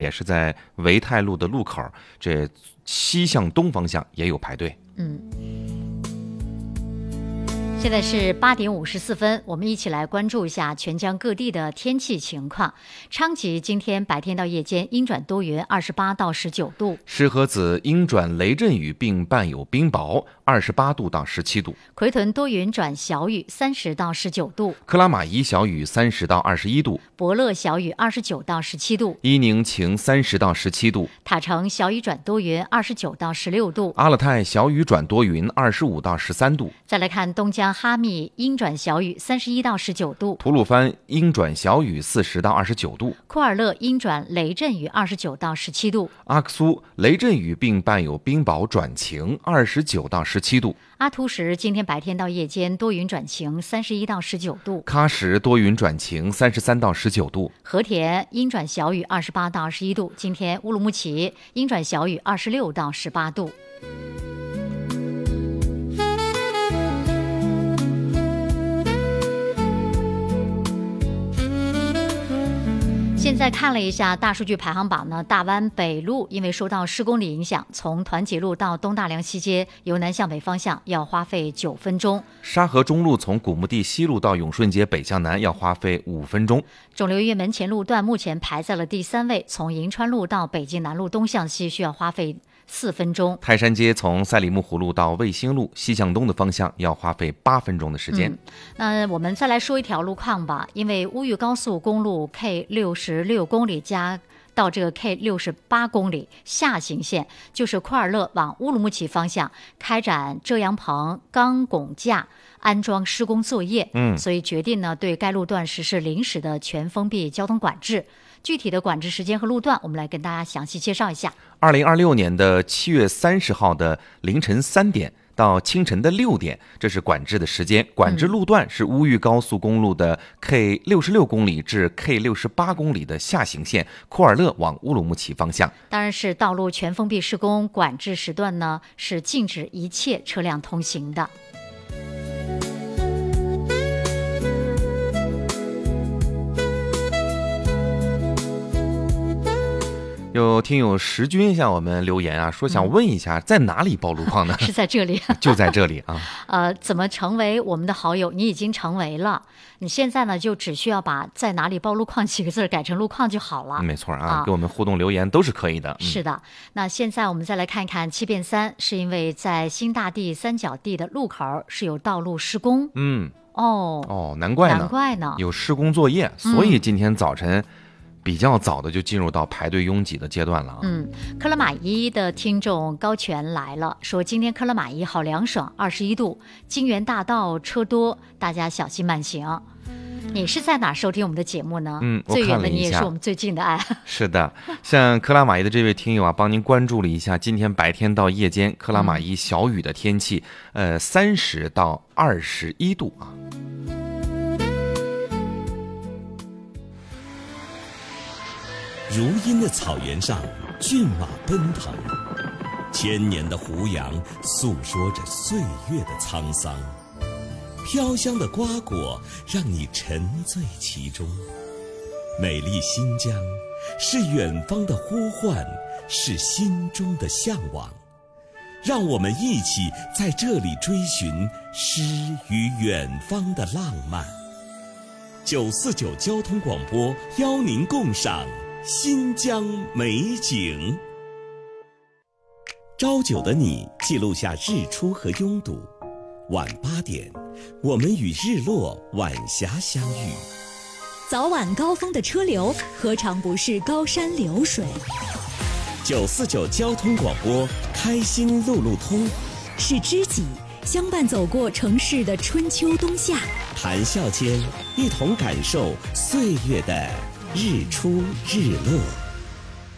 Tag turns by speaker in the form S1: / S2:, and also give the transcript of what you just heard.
S1: 也是在维泰路的路口，这西向东方向也有排队。
S2: 现在是8点54分，我们一起来关注一下全疆各地的天气情况。昌吉今天白天到夜间阴转多云，28到19度；
S1: 石河子阴转雷阵雨，并伴有冰雹，28度到17度；
S2: 奎屯多云转小雨，30到19度；
S1: 克拉玛依小雨，30到21度；
S2: 博乐小雨，29到17度；
S1: 伊宁晴，30到17度；
S2: 塔城小雨转多云，29到16度；
S1: 阿勒泰小雨转多云，25到13度。
S2: 再来看东江哈密阴转小雨，31到19度；
S1: 吐鲁番阴转小雨，40到29度；
S2: 库尔勒阴转雷阵雨，29到17度；
S1: 阿克苏雷阵雨并伴有冰雹转晴，29到17度；
S2: 阿图什今天白天到夜间多云转晴，31到19度；
S1: 喀什多云转晴，33到19度；
S2: 和田阴转小雨，28到21度；今天乌鲁木齐阴转小雨，26到18度。现在看了一下大数据排行榜呢，大湾北路因为受到施工的影响，从团结路到东大梁西街由南向北方向要花费9分钟；
S1: 沙河中路从古墓地西路到永顺街北向南要花费5分钟；
S2: 肿瘤医院门前路段目前排在了第3位，从银川路到北京南路东向西需要花费4分钟；
S1: 泰山街从赛里木湖路到卫星路西向东的方向要花费8分钟的时间。
S2: 那我们再来说一条路况吧，因为乌豫高速公路 K66公里加到这个 K68公里下行线，就是库尔勒往乌鲁木齐方向开展遮阳棚、钢拱架安装施工作业，所以决定呢对该路段实施临时的全封闭交通管制。具体的管制时间和路段，我们来跟大家详细介绍一下。
S1: 2026年的7月30号的凌晨3点到清晨的6点，这是管制的时间。管制路段是乌豫高速公路的 K66公里至 K68公里的下行线，库尔勒往乌鲁木齐方向。
S2: 当然是道路全封闭施工，管制时段呢是禁止一切车辆通行的。
S1: 有听友石军向我们留言啊，说想问一下，在哪里报路况呢？
S2: 是在这里，
S1: 就在这里啊。
S2: 怎么成为我们的好友？你已经成为了，你现在呢就只需要把在哪里报路况几个字改成路况就好了。
S1: 没错啊，给我们互动留言都是可以的。
S2: 是的，那现在我们再来看一看7变3，是因为在新大地三角地的路口是有道路施工。难怪呢，
S1: 有施工作业，所以今天早晨比较早的就进入到排队拥挤的阶段了。
S2: 克拉玛依的听众高全来了，说今天克拉玛依好凉爽，21度，金源大道车多，大家小心慢行。你是在哪收听我们的节目呢？最远的你也是我们最近的爱。
S1: 是的，像克拉玛依的这位听友啊，帮您关注了一下今天白天到夜间克拉玛依小雨的天气，30到21度啊。
S3: 如茵的草原上，骏马奔腾，千年的胡杨诉说着岁月的沧桑，飘香的瓜果让你沉醉其中。美丽新疆，是远方的呼唤，是心中的向往。让我们一起在这里追寻诗与远方的浪漫。949交通广播邀您共赏新疆美景。朝9的你记录下日出和拥堵，晚8点，我们与日落晚霞相遇。
S4: 早晚高峰的车流，何尝不是高山流水
S3: ？949交通广播，开心路路通，
S4: 是知己相伴走过城市的春秋冬夏，
S3: 谈笑间一同感受岁月的日出日落。